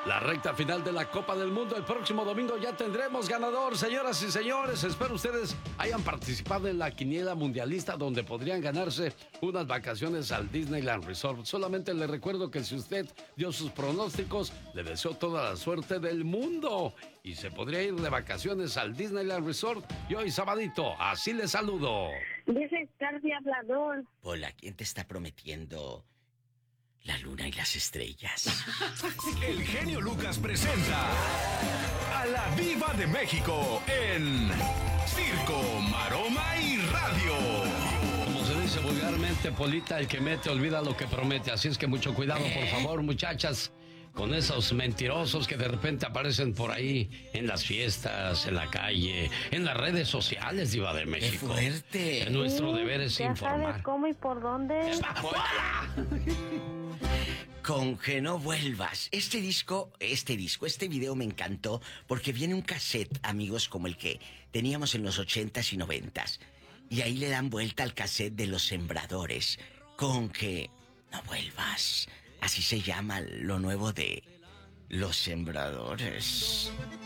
La recta final de la Copa del Mundo. El próximo domingo ya tendremos ganador, señoras y señores. Espero ustedes hayan participado en la quiniela mundialista, donde podrían ganarse unas vacaciones al Disneyland Resort. Solamente le recuerdo que si usted dio sus pronósticos, le deseo toda la suerte del mundo y se podría ir de vacaciones al Disneyland Resort. Y hoy sabadito, así le saludo. Deja estar de hablador. Hola, ¿quién te está prometiendo la luna y las estrellas? El genio Lucas presenta a la Diva de México en Circo, Maroma y Radio. Como se dice vulgarmente, Polita, el que mete olvida lo que promete. Así es que mucho cuidado, por favor, muchachas, con esos mentirosos que de repente aparecen por ahí en las fiestas, en la calle, en las redes sociales, Diva de México. ¡Qué fuerte! Nuestro deber es ya informar. ¿Sabes cómo y por dónde? Con que no vuelvas. Este video me encantó porque viene un cassette, amigos, como el que teníamos en los 80s y 90s. Y ahí le dan vuelta al cassette de Los Sembradores. Con que no vuelvas. Así se llama lo nuevo de Los Sembradores.